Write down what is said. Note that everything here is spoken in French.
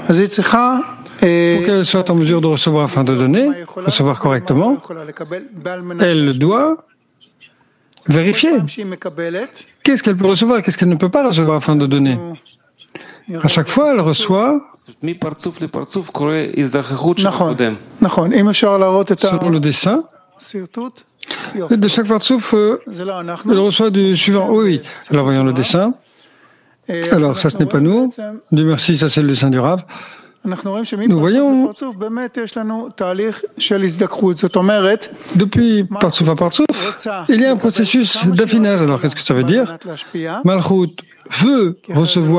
Pour qu'elle soit en mesure de recevoir afin de donner, recevoir correctement, elle doit vérifier qu'est-ce qu'elle peut recevoir et qu'est-ce qu'elle ne peut pas recevoir afin de donner. À chaque fois, elle reçoit selon le dessin de chaque partsouf, elle reçoit du suivant. Oui. Alors voyons le dessin. Alors ça, ce n'est pas nous. Dieu merci, ça c'est le dessin du Rav. Nous voyons, depuis partsouf à partsouf, il y a un processus d'affinage. Alors qu'est-ce que ça veut dire? Malchut veut recevoir